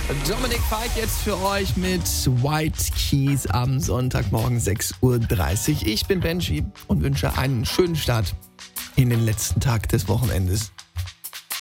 Dominik Fike jetzt für euch mit White Keys am Sonntagmorgen 6.30 Uhr. Ich bin Benji und wünsche einen schönen Start in den letzten Tag des Wochenendes.